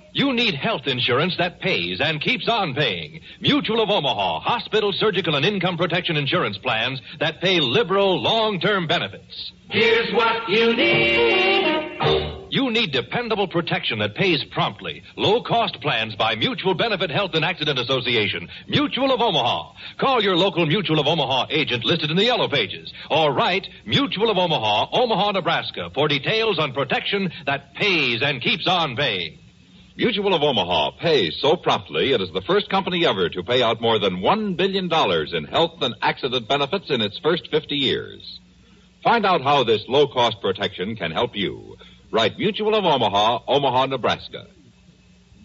You need health insurance that pays and keeps on paying. Mutual of Omaha, hospital, surgical, and income protection insurance plans that pay liberal, long-term benefits. Here's what you need. You need dependable protection that pays promptly. Low-cost plans by Mutual Benefit Health and Accident Association. Mutual of Omaha. Call your local Mutual of Omaha agent listed in the yellow pages. Or write Mutual of Omaha, Omaha, Nebraska, for details on protection that pays and keeps on paying. Mutual of Omaha pays so promptly it is the first company ever to pay out more than $1 billion in health and accident benefits in its first 50 years. Find out how this low-cost protection can help you. Write Mutual of Omaha, Omaha, Nebraska.